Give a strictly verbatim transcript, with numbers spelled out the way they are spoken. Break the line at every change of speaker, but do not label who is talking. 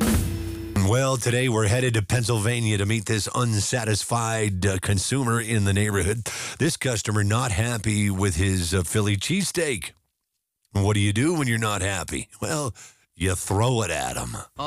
Well, today we're headed to Pennsylvania to meet this unsatisfied uh, consumer in the neighborhood. This customer not happy with his uh, Philly cheesesteak. What do you do when you're not happy? Well, you throw it at him.